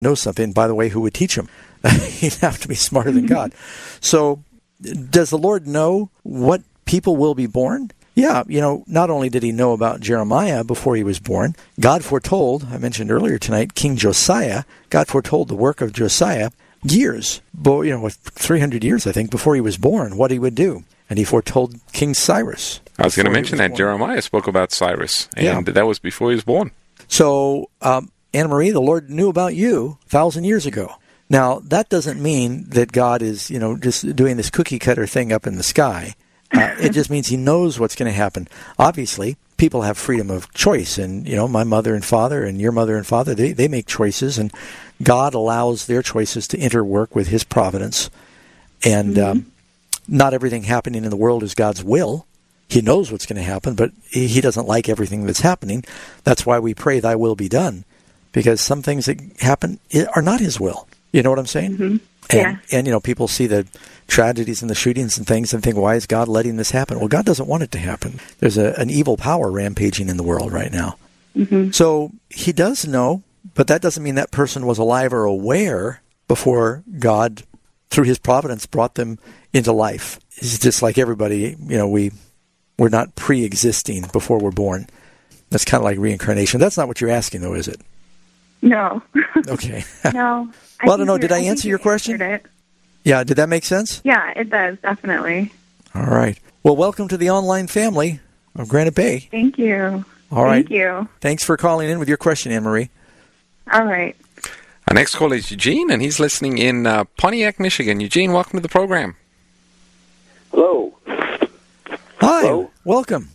know something. By the way, who would teach him? He'd have to be smarter than God. So does the Lord know what people will be born? Yeah, not only did he know about Jeremiah before he was born, God foretold, I mentioned earlier tonight, King Josiah, God foretold the work of Josiah years, 300 years, I think, before he was born, what he would do. And he foretold King Cyrus. I was going to mention that. Jeremiah spoke about Cyrus, and that was before he was born. So, Anna Marie, the Lord knew about you 1,000 years ago. Now, that doesn't mean that God is, just doing this cookie-cutter thing up in the sky. It just means he knows what's going to happen. Obviously, people have freedom of choice, and, my mother and father and your mother and father, they make choices, and God allows their choices to interwork with his providence. And not everything happening in the world is God's will. He knows what's going to happen, but he doesn't like everything that's happening. That's why we pray, thy will be done, because some things that happen are not his will. You know what I'm saying? Mm-hmm. Yeah. And people see the tragedies and the shootings and things and think, why is God letting this happen? Well, God doesn't want it to happen. There's an evil power rampaging in the world right now. Mm-hmm. So he does know, but that doesn't mean that person was alive or aware before God, through his providence, brought them into life. It's just like everybody, we're not pre-existing before we're born. That's kind of like reincarnation. That's not what you're asking, though, is it? No. Okay. No. Well, I don't know. Did I answer your question? Yeah, did that make sense? Yeah, it does, definitely. All right. Well, welcome to the online family of Granite Bay. Thank you. All right. Thank you. Thanks for calling in with your question, Anne-Marie. All right. Our next caller is Eugene, and he's listening in Pontiac, Michigan. Eugene, welcome to the program. Hello. Hi. Hello. Welcome.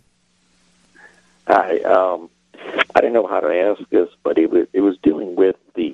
Hi. I didn't know how to ask this, but it was dealing with the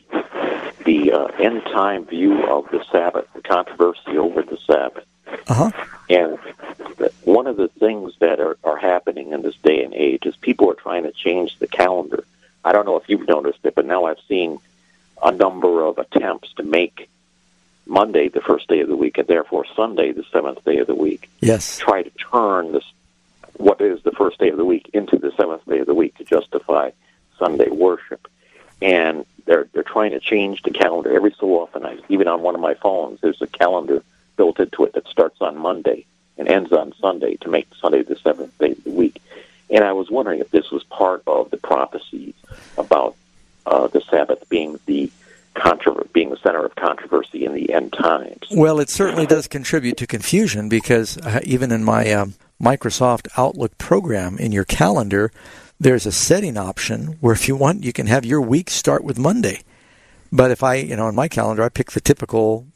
end time view of the Sabbath, the controversy over the Sabbath. Uh-huh. And one of the things that are happening in this day and age is people are trying to change the calendar. I don't know if you've noticed it, but now I've seen a number of attempts to make Monday the first day of the week and therefore Sunday the seventh day of the week. Yes. Try to turn what is the first day of the week into the seventh day of the week to justify Sunday worship. And they're trying to change the calendar every so often. Even on one of my phones, there's a calendar built into it that starts on Monday and ends on Sunday to make Sunday the seventh day of the week. And I was wondering if this was part of the prophecies about the Sabbath being the center of controversy in the end times. Well, it certainly does contribute to confusion because even in my Microsoft Outlook program, in your calendar, there's a setting option where if you want, you can have your week start with Monday. But if in my calendar, I pick the typical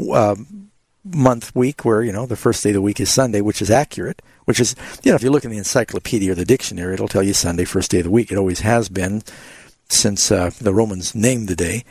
month week where, the first day of the week is Sunday, which is accurate, which is, if you look in the encyclopedia or the dictionary, it'll tell you Sunday, first day of the week. It always has been since the Romans named the day.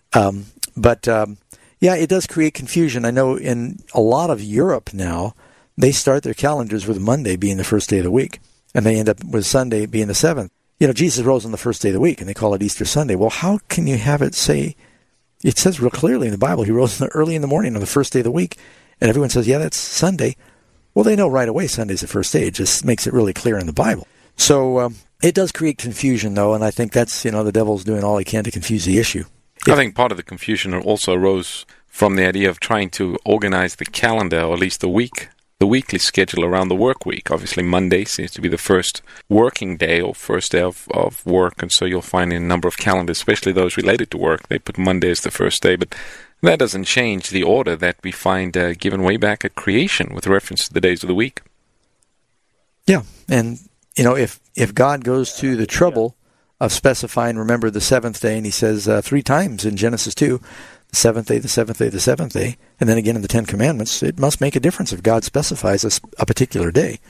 But it does create confusion. I know in a lot of Europe now, they start their calendars with Monday being the first day of the week, and they end up with Sunday being the seventh. Jesus rose on the first day of the week, and they call it Easter Sunday. Well, how can you have it say, it says real clearly in the Bible, he rose early in the morning on the first day of the week, and everyone says, yeah, that's Sunday. Well, they know right away Sunday's the first day. It just makes it really clear in the Bible. So it does create confusion, though, and I think that's, the devil's doing all he can to confuse the issue. I think part of the confusion also arose from the idea of trying to organize the calendar, or at least the weekly schedule around the work week. Obviously, Monday seems to be the first working day or first day of work, and so you'll find in a number of calendars, especially those related to work, they put Monday as the first day. But that doesn't change the order that we find given way back at creation with reference to the days of the week. Yeah, and, if God goes to the trouble of specifying, remember, the seventh day, and he says 3 times in Genesis 2, the seventh day, the seventh day, the seventh day, and then again in the Ten Commandments, it must make a difference if God specifies a particular day.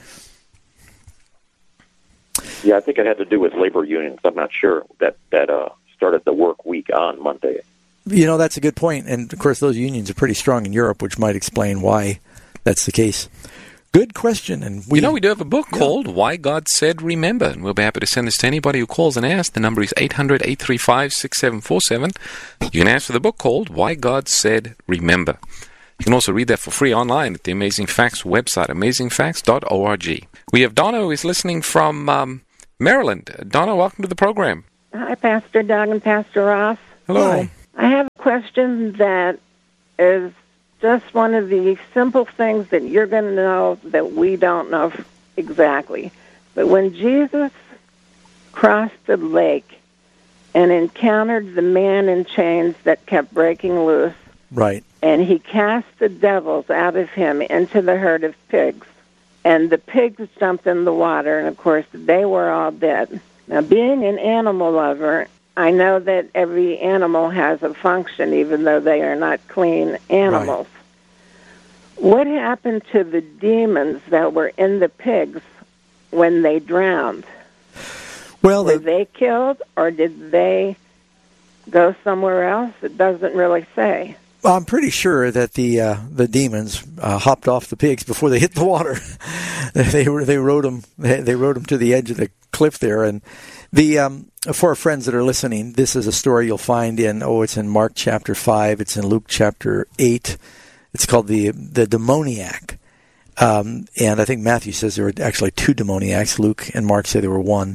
Yeah, I think it had to do with labor unions. I'm not sure that started the work week on Monday. That's a good point. And, of course, those unions are pretty strong in Europe, which might explain why that's the case. Good question. And we do have a book called Why God Said Remember, and we'll be happy to send this to anybody who calls and asks. The number is 800-835-6747. You can ask for the book called Why God Said Remember. You can also read that for free online at the Amazing Facts website, amazingfacts.org. We have Donna, who is listening from Maryland. Donna, welcome to the program. Hi, Pastor Doug and Pastor Ross. Hello. Hi. I have question that is just one of the simple things that you're going to know that we don't know exactly. But when Jesus crossed the lake and encountered the man in chains that kept breaking loose, right, and he cast the devils out of him into the herd of pigs, and the pigs jumped in the water, and of course they were all dead. Now, being an animal lover, I know that every animal has a function, even though they are not clean animals. Right. What happened to the demons that were in the pigs when they drowned? Well, were they killed, or did they go somewhere else? It doesn't really say. Well, I'm pretty sure that the demons hopped off the pigs before they hit the water. they rode them to the edge of the cliff there. And for our friends that are listening, this is a story you'll find it's in Mark chapter 5, it's in Luke chapter 8. It's called the demoniac. And I think Matthew says there were actually 2 demoniacs. Luke and Mark say there were 1.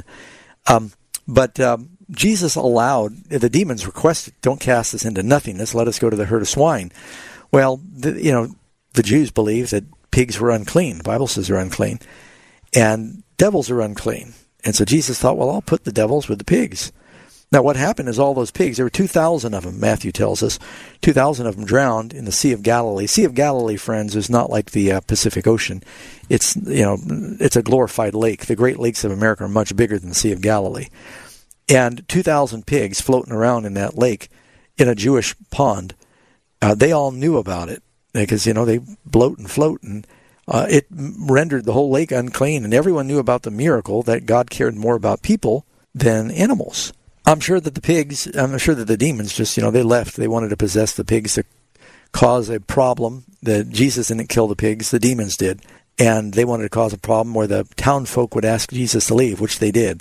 But Jesus allowed, the demons requested, don't cast us into nothingness, let us go to the herd of swine. Well, the Jews believed that pigs were unclean. The Bible says they're unclean. And devils are unclean. And so Jesus thought, well, I'll put the devils with the pigs. Now, what happened is all those pigs, there were 2,000 of them, Matthew tells us. 2,000 of them drowned in the Sea of Galilee. Sea of Galilee, friends, is not like the Pacific Ocean. It's, it's a glorified lake. The Great Lakes of America are much bigger than the Sea of Galilee. And 2,000 pigs floating around in that lake in a Jewish pond, they all knew about it because, they bloat and float, and it rendered the whole lake unclean. And everyone knew about the miracle that God cared more about people than animals. I'm sure that the demons just, they left. They wanted to possess the pigs to cause a problem. That Jesus didn't kill the pigs, the demons did. And they wanted to cause a problem where the town folk would ask Jesus to leave, which they did.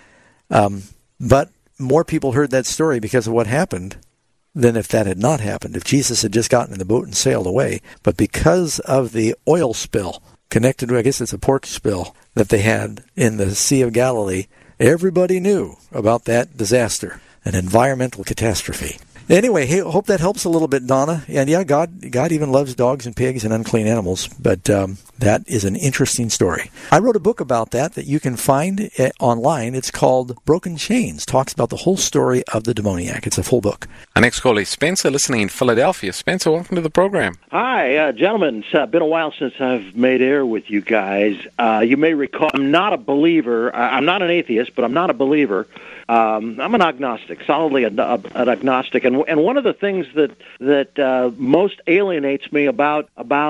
But more people heard that story because of what happened than if that had not happened, if Jesus had just gotten in the boat and sailed away. But because of the oil spill connected to, I guess it's a pork spill, that they had in the Sea of Galilee, everybody knew about that disaster, an environmental catastrophe. Anyway, hey, hope that helps a little bit, Donna. And yeah, God even loves dogs and pigs and unclean animals, but that is an interesting story. I wrote a book about that you can find online. It's called Broken Chains. Talks about the whole story of the demoniac. It's a full book. Our next call is Spencer, listening in Philadelphia. Spencer, welcome to the program. Hi, gentlemen. It's been a while since I've made air with you guys. You may recall I'm not a believer. I'm not an atheist, but I'm not a believer. I'm an agnostic, solidly an agnostic, and one of the things that most alienates me about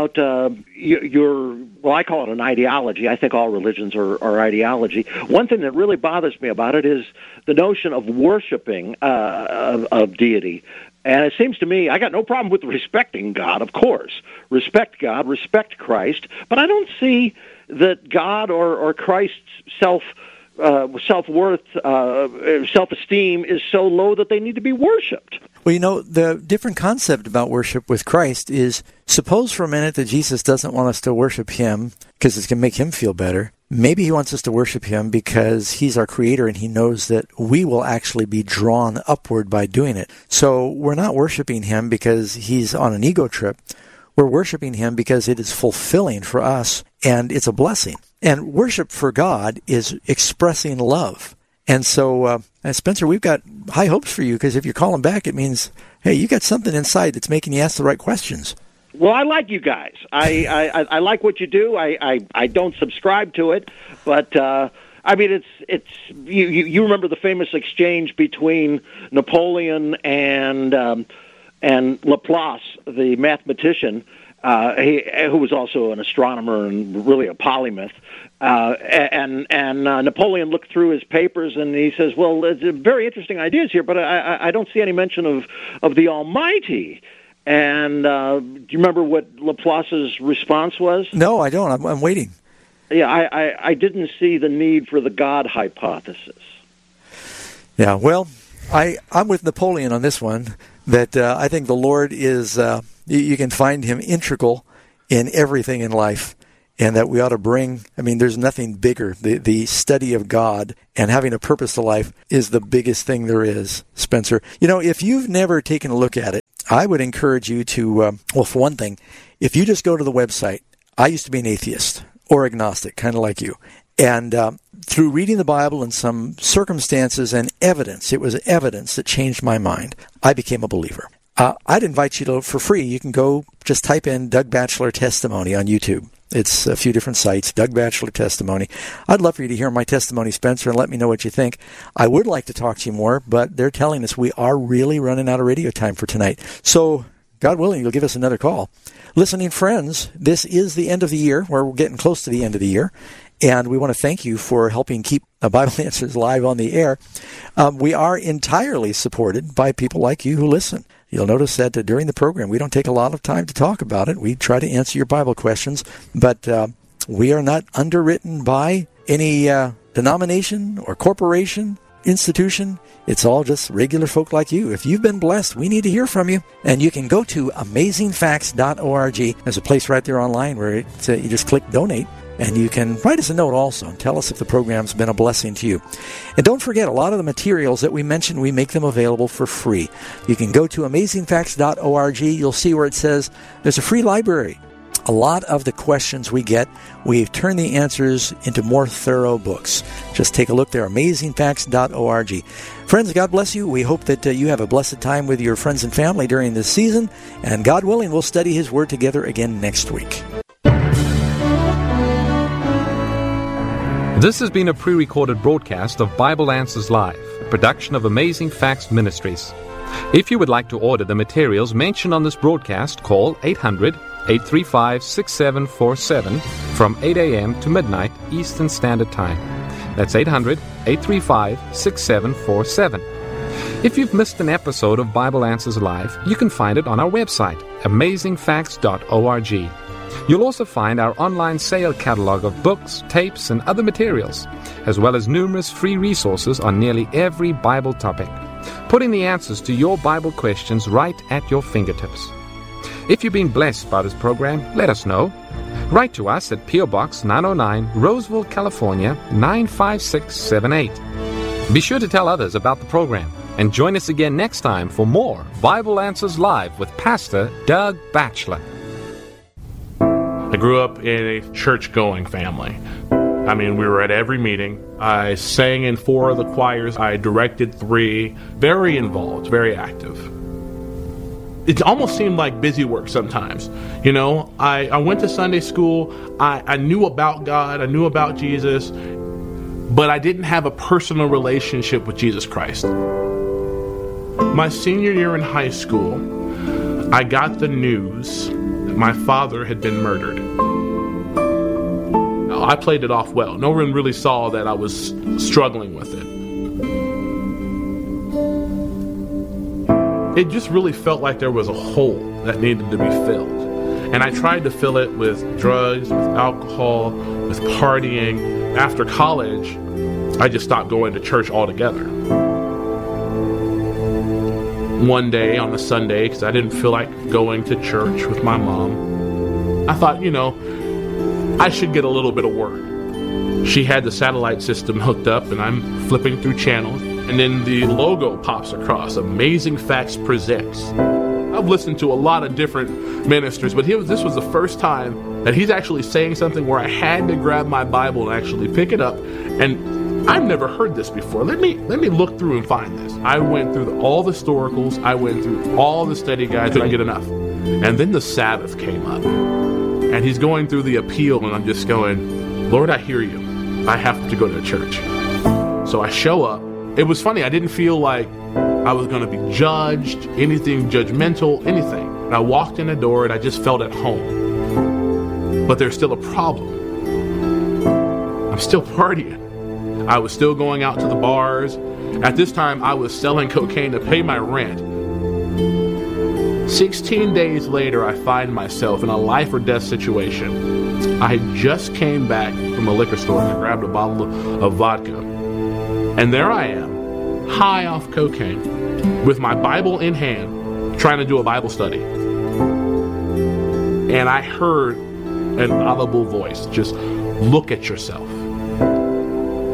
your, well, I call it an ideology. I think all religions are ideology. One thing that really bothers me about it is the notion of worshiping of deity. And it seems to me, I got no problem with respecting God, of course. Respect God, respect Christ, but I don't see that God or Christ's self-worth, self-esteem is so low that they need to be worshipped. Well, the different concept about worship with Christ is, suppose for a minute that Jesus doesn't want us to worship him because it's going to make him feel better. Maybe he wants us to worship him because he's our creator and he knows that we will actually be drawn upward by doing it. So we're not worshiping him because he's on an ego trip. We're worshiping him because it is fulfilling for us and it's a blessing. And worship for God is expressing love. And so, Spencer, we've got high hopes for you because if you're calling back, it means, hey, you got something inside that's making you ask the right questions. Well, I like you guys. I like what you do. I don't subscribe to it, but I mean, it's you remember the famous exchange between Napoleon and Laplace, the mathematician, who was also an astronomer and really a polymath. And Napoleon looked through his papers and he says, "Well, there's very interesting ideas here, but I don't see any mention of the Almighty." And do you remember what Laplace's response was? No, I don't. I'm waiting. Yeah, I didn't see the need for the God hypothesis. Yeah, well, I'm with Napoleon on this one, that I think the Lord is, you can find him integral in everything in life, and that we ought to bring, there's nothing bigger. The study of God and having a purpose to life is the biggest thing there is, Spencer. If you've never taken a look at it, I would encourage you to, well, for one thing, if you just go to the website, I used to be an atheist or agnostic, kind of like you. And through reading the Bible and some circumstances and evidence, it was evidence that changed my mind, I became a believer. I'd invite you to, for free, you can go just type in Doug Batchelor Testimony on YouTube. It's a few different sites, Doug Batchelor Testimony. I'd love for you to hear my testimony, Spencer, and let me know what you think. I would like to talk to you more, but they're telling us we are really running out of radio time for tonight. So, God willing, you'll give us another call. Listening friends, this is the end of the year, or we're getting close to the end of the year, and we want to thank you for helping keep Bible Answers live on the air. We are entirely supported by people like you who listen. You'll notice that during the program, we don't take a lot of time to talk about it. We try to answer your Bible questions, but we are not underwritten by any denomination or corporation, institution. It's all just regular folk like you. If you've been blessed, we need to hear from you. And you can go to amazingfacts.org. There's a place right there online where you just click donate. And you can write us a note also and tell us if the program's been a blessing to you. And don't forget, a lot of the materials that we mentioned, we make them available for free. You can go to amazingfacts.org. You'll see where it says there's a free library. A lot of the questions we get, we've turned the answers into more thorough books. Just take a look there, amazingfacts.org. Friends, God bless you. We hope that you have a blessed time with your friends and family during this season. And God willing, we'll study His Word together again next week. This has been a pre-recorded broadcast of Bible Answers Live, a production of Amazing Facts Ministries. If you would like to order the materials mentioned on this broadcast, call 800-835-6747 from 8 a.m. to midnight Eastern Standard Time. That's 800-835-6747. If you've missed an episode of Bible Answers Live, you can find it on our website, amazingfacts.org. You'll also find our online sale catalog of books, tapes, and other materials, as well as numerous free resources on nearly every Bible topic, putting the answers to your Bible questions right at your fingertips. If you've been blessed by this program, let us know. Write to us at P.O. Box 909, Roseville, California, 95678. Be sure to tell others about the program, and join us again next time for more Bible Answers Live with Pastor Doug Batchelor. I grew up in a church-going family. I mean, we were at every meeting. I sang in 4 of the choirs. I directed 3. Very involved, very active. It almost seemed like busy work sometimes. You know, I went to Sunday school. I knew about God. I knew about Jesus. But I didn't have a personal relationship with Jesus Christ. My senior year in high school, I got the news that my father had been murdered. I played it off well. No one really saw that I was struggling with it. It just really felt like there was a hole that needed to be filled. And I tried to fill it with drugs, with alcohol, with partying. After college, I just stopped going to church altogether. One day on a Sunday, because I didn't feel like going to church with my mom, I thought, I should get a little bit of work. She had the satellite system hooked up, and I'm flipping through channels, and then the logo pops across, Amazing Facts Presents. I've listened to a lot of different ministers, but this was the first time that he's actually saying something where I had to grab my Bible and actually pick it up, and I've never heard this before. Let me look through and find this. I went through all the historicals. I went through all the study guides. Couldn't get enough. And then the Sabbath came up. And he's going through the appeal, and I'm just going, Lord, I hear you. I have to go to church. So I show up. It was funny. I didn't feel like I was going to be judged, anything judgmental, anything. And I walked in the door, and I just felt at home. But there's still a problem. I'm still partying. I was still going out to the bars. At this time, I was selling cocaine to pay my rent. 16 days later, I find myself in a life or death situation. I just came back from a liquor store and I grabbed a bottle of vodka. And there I am, high off cocaine, with my Bible in hand, trying to do a Bible study. And I heard an audible voice, just look at yourself.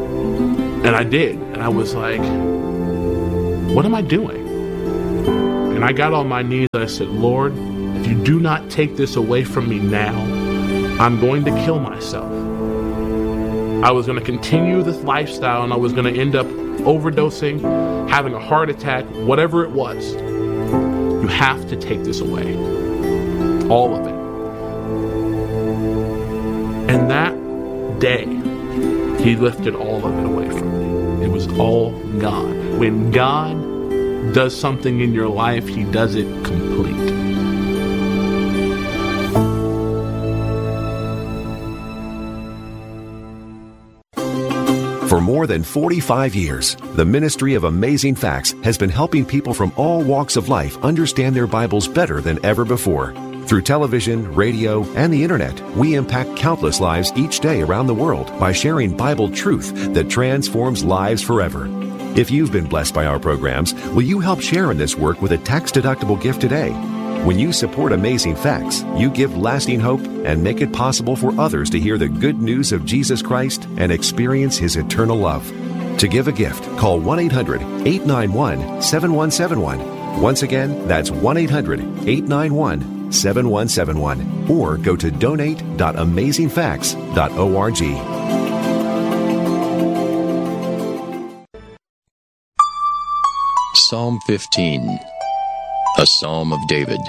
And I did. And I was like, what am I doing? And I got on my knees and I said, Lord, if you do not take this away from me now, I'm going to kill myself. I was going to continue this lifestyle and I was going to end up overdosing, having a heart attack, whatever it was. You have to take this away. All of it. And that day, he lifted all of it away from me. It was all gone. When God does something in your life, he does it complete. For more than 45 years, the Ministry of Amazing Facts has been helping people from all walks of life understand their Bibles better than ever before. Through television, radio, and the internet, we impact countless lives each day around the world by sharing Bible truth that transforms lives forever. If you've been blessed by our programs, will you help share in this work with a tax-deductible gift today? When you support Amazing Facts, you give lasting hope and make it possible for others to hear the good news of Jesus Christ and experience His eternal love. To give a gift, call 1-800-891-7171. Once again, that's 1-800-891-7171. or go to donate.amazingfacts.org. Psalm 15, a psalm of David.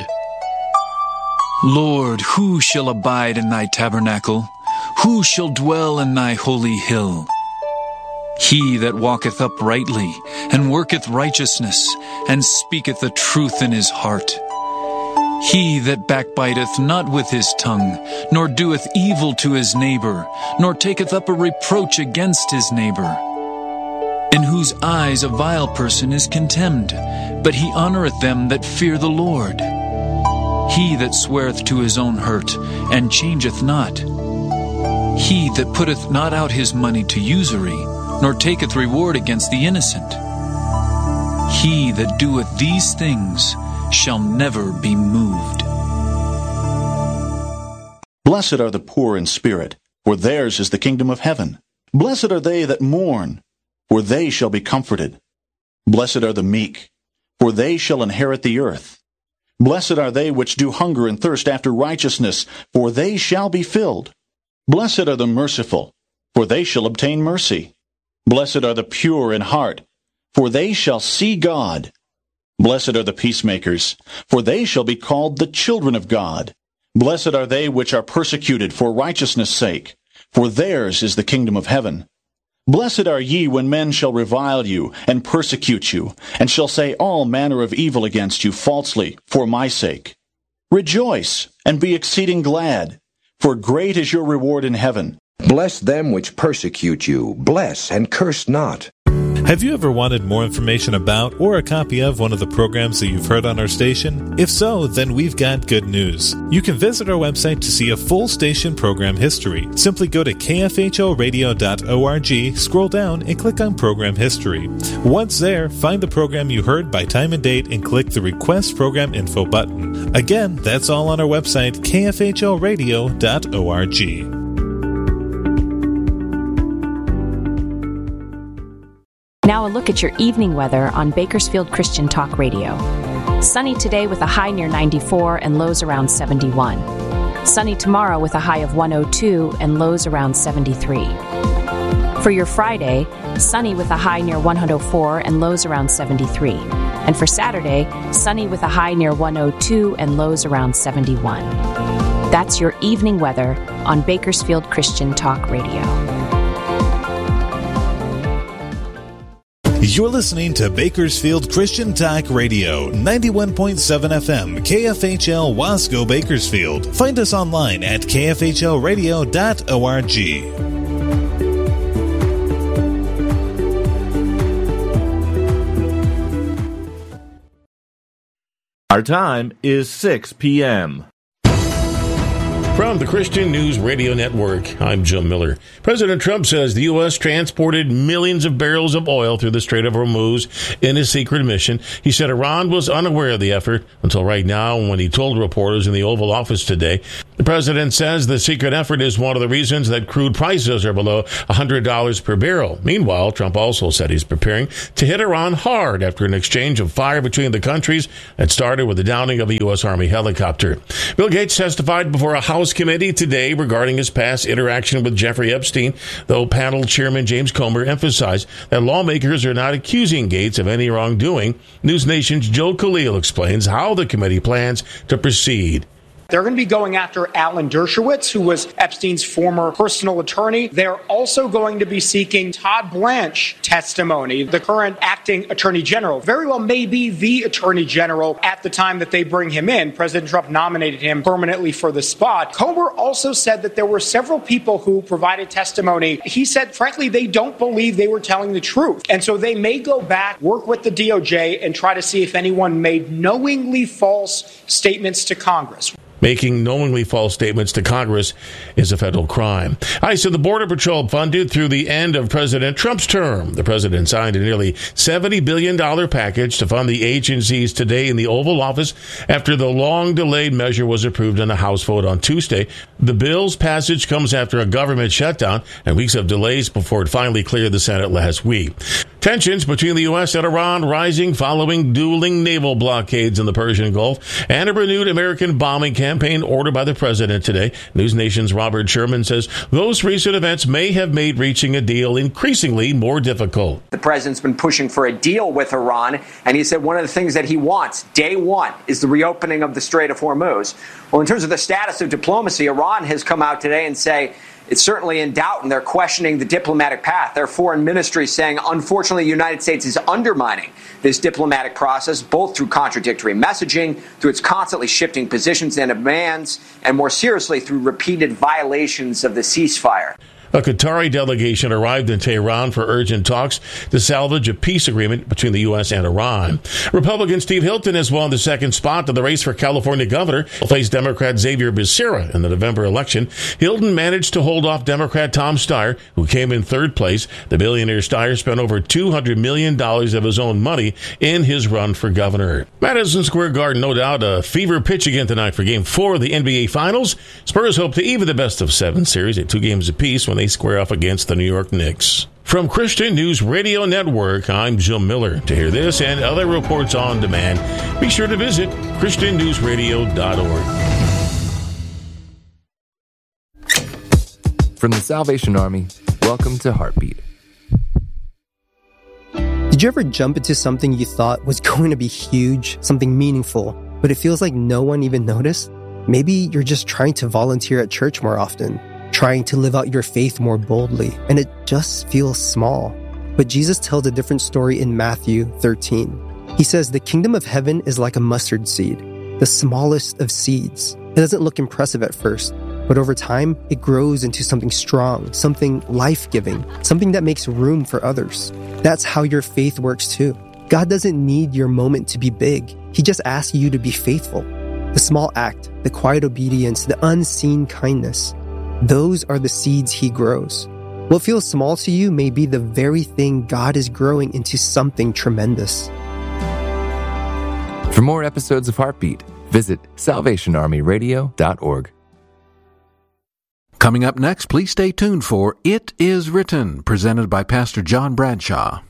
Lord, who shall abide in thy tabernacle? Who shall dwell in thy holy hill? He that walketh uprightly, and worketh righteousness, and speaketh the truth in his heart. He that backbiteth not with his tongue, nor doeth evil to his neighbor, nor taketh up a reproach against his neighbor. In whose eyes a vile person is contemned, but he honoureth them that fear the Lord. He that sweareth to his own hurt, and changeth not. He that putteth not out his money to usury, nor taketh reward against the innocent. He that doeth these things shall never be moved. Blessed are the poor in spirit, for theirs is the kingdom of heaven. Blessed are they that mourn, for they shall be comforted. Blessed are the meek, for they shall inherit the earth. Blessed are they which do hunger and thirst after righteousness, for they shall be filled. Blessed are the merciful, for they shall obtain mercy. Blessed are the pure in heart, for they shall see God. Blessed are the peacemakers, for they shall be called the children of God. Blessed are they which are persecuted for righteousness' sake, for theirs is the kingdom of heaven. Blessed are ye when men shall revile you, and persecute you, and shall say all manner of evil against you falsely for my sake. Rejoice, and be exceeding glad, for great is your reward in heaven. Bless them which persecute you. Bless and curse not. Have you ever wanted more information about or a copy of one of the programs that you've heard on our station? If so, then we've got good news. You can visit our website to see a full station program history. Simply go to kfhoradio.org, scroll down, and click on Program History. Once there, find the program you heard by time and date and click the Request Program Info button. Again, that's all on our website, kfhoradio.org. Now a look at your evening weather on Bakersfield Christian Talk Radio. Sunny today with a high near 94 and lows around 71. Sunny tomorrow with a high of 102 and lows around 73. For your Friday, sunny with a high near 104 and lows around 73. And for Saturday, sunny with a high near 102 and lows around 71. That's your evening weather on Bakersfield Christian Talk Radio. You're listening to Bakersfield Christian Talk Radio, 91.7 FM, KFHL Wasco, Bakersfield. Find us online at kfhlradio.org. Our time is 6 p.m. From the Christian News Radio Network, I'm Jim Miller. President Trump says the U.S. transported millions of barrels of oil through the Strait of Hormuz in his secret mission. He said Iran was unaware of the effort until right now when he told reporters in the Oval Office today. The president says the secret effort is one of the reasons that crude prices are below $100 per barrel. Meanwhile, Trump also said he's preparing to hit Iran hard after an exchange of fire between the countries that started with the downing of a U.S. Army helicopter. Bill Gates testified before a House committee today regarding his past interaction with Jeffrey Epstein, though panel chairman James Comer emphasized that lawmakers are not accusing Gates of any wrongdoing. News Nation's Joe Khalil explains how the committee plans to proceed. They're going to be going after Alan Dershowitz, who was Epstein's former personal attorney. They're also going to be seeking Todd Blanche testimony, the current acting attorney general. Very well may be the attorney general at the time that they bring him in. President Trump nominated him permanently for the spot. Comer also said that there were several people who provided testimony. He said, frankly, they don't believe they were telling the truth. And so they may go back, work with the DOJ, and try to see if anyone made knowingly false statements to Congress. Making knowingly false statements to Congress is a federal crime. ICE and the Border Patrol funded through the end of President Trump's term. The president signed a nearly $70 billion package to fund the agencies today in the Oval Office after the long-delayed measure was approved in a House vote on Tuesday. The bill's passage comes after a government shutdown and weeks of delays before it finally cleared the Senate last week. Tensions between the U.S. and Iran rising following dueling naval blockades in the Persian Gulf and a renewed American bombing campaign ordered by the president today. News Nation's Robert Sherman says those recent events may have made reaching a deal increasingly more difficult. The president's been pushing for a deal with Iran, and he said one of the things that he wants, day one, is the reopening of the Strait of Hormuz. Well, in terms of the status of diplomacy, Iran has come out today and say it's certainly in doubt, and they're questioning the diplomatic path. Their foreign ministry saying, unfortunately, the United States is undermining this diplomatic process, both through contradictory messaging, through its constantly shifting positions and demands, and more seriously, through repeated violations of the ceasefire. A Qatari delegation arrived in Tehran for urgent talks to salvage a peace agreement between the U.S. and Iran. Republican Steve Hilton has won the second spot in the race for California governor. He'll face Democrat Xavier Becerra in the November election. Hilton managed to hold off Democrat Tom Steyer, who came in third place. The billionaire Steyer spent over $200 million of his own money in his run for governor. Madison Square Garden, no doubt, a fever pitch again tonight for Game 4 of the NBA Finals. Spurs hope to even the best-of-7 series at 2 games apiece when they square off against the New York Knicks. From Christian News Radio Network, I'm Jim Miller. To hear this and other reports on demand, be sure to visit ChristianNewsRadio.org. From the Salvation Army, welcome to Heartbeat. Did you ever jump into something you thought was going to be huge, something meaningful, but it feels like no one even noticed? Maybe you're just trying to volunteer at church more often, trying to live out your faith more boldly, and it just feels small. But Jesus tells a different story in Matthew 13. He says, the kingdom of heaven is like a mustard seed, the smallest of seeds. It doesn't look impressive at first, but over time, it grows into something strong, something life-giving, something that makes room for others. That's how your faith works too. God doesn't need your moment to be big. He just asks you to be faithful. The small act, the quiet obedience, the unseen kindness, those are the seeds he grows. What feels small to you may be the very thing God is growing into something tremendous. For more episodes of Heartbeat, visit salvationarmyradio.org. Coming up next, please stay tuned for It Is Written, presented by Pastor John Bradshaw.